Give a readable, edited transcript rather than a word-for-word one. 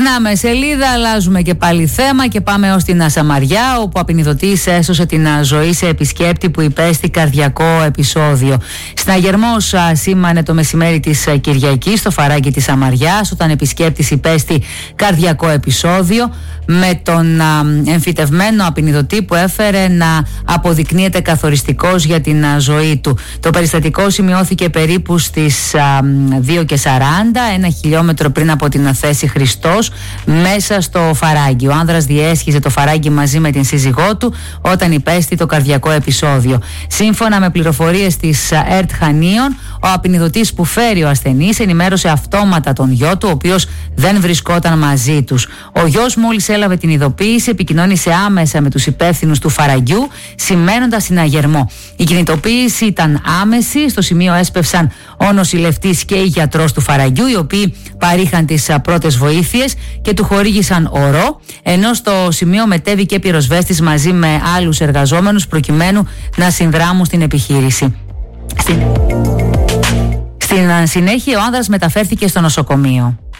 Γυρνάμε σελίδα, αλλάζουμε και πάλι θέμα και πάμε ως την Σαμαριά, όπου απεινιδωτής έσωσε την ζωή σε επισκέπτη που υπέστη καρδιακό επεισόδιο. Συναγερμός σήμανε το μεσημέρι της Κυριακής στο φαράγγι της Σαμαριάς, όταν επισκέπτης υπέστη καρδιακό επεισόδιο, με τον εμφυτευμένο απεινιδωτή που έφερε να αποδεικνύεται καθοριστικός για την ζωή του. Το περιστατικό σημειώθηκε περίπου στις 2:40, 1 χιλιόμετρο πριν από την θέση Χριστός, μέσα στο φαράγγι. Ο άνδρας διέσχιζε το φαράγγι μαζί με την σύζυγό του όταν υπέστη το καρδιακό επεισόδιο. Σύμφωνα με πληροφορίες της ΕΡΤ Χανίων, ο απεινιδωτής που φέρει ο ασθενής ενημέρωσε αυτόματα τον γιο του, ο οποίος δεν βρισκόταν μαζί τους. Ο γιος μόλις έλαβε την ειδοποίηση, επικοινώνησε άμεσα με τους υπεύθυνους του φαραγγιού, σημαίνοντας συναγερμό. Η κινητοποίηση ήταν άμεση. Στο σημείο έσπευσαν ο νοσηλευτής και η γιατρός του φαραγγιού, οι οποίοι παρήχαν τις πρώτες βοήθειες και του χορήγησαν ορό, ενώ στο σημείο μετέβη και πυροσβέστης μαζί με άλλους εργαζόμενους προκειμένου να συνδράμουν στην επιχείρηση. Στην συνέχεια ο άνδρας μεταφέρθηκε στο νοσοκομείο.